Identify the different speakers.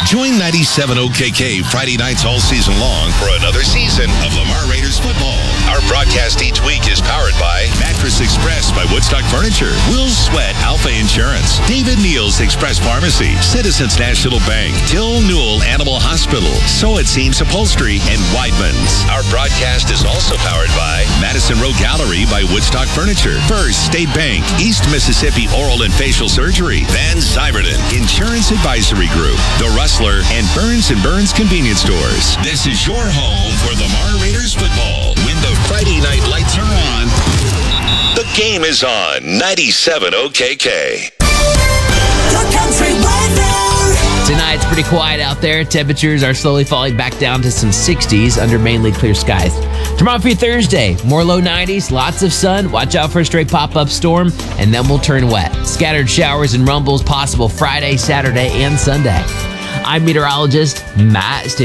Speaker 1: Join 97 OKK Friday nights all season long for another season of Lamar Raiders football. Our broadcast each week is powered by Mattress Express by Woodstock Furniture, Will Sweat Alpha Insurance, David Neal's Express Pharmacy, Citizens National Bank, Till Newell Animal Hospital, So It Seems Upholstery, and Weidman's. Our broadcast is also powered by Madison Row Gallery by Woodstock Furniture, First State Bank, East Mississippi Oral and Facial Surgery, Van Zyverden Insurance Advisory Group, The Rustler, and Burns & Burns Convenience Stores. This is your home for Lamar Raiders football. When the Friday night lights are on, the game is on 97 OKK.
Speaker 2: Your country weather.
Speaker 3: Tonight, it's pretty quiet out there. Temperatures are slowly falling back down to some 60s under mainly clear skies. Tomorrow for your Thursday, more low 90s, lots of sun. Watch out for a stray pop-up storm, and then we'll turn wet. Scattered showers and rumbles possible Friday, Saturday, and Sunday. I'm meteorologist Matt Stinson.